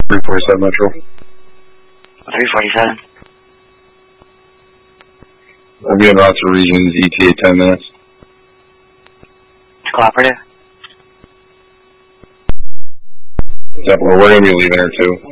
347 Metro. 347. We'll be in route to Regions, ETA 10 minutes. Cooperative. Example, we're going to be leaving here too.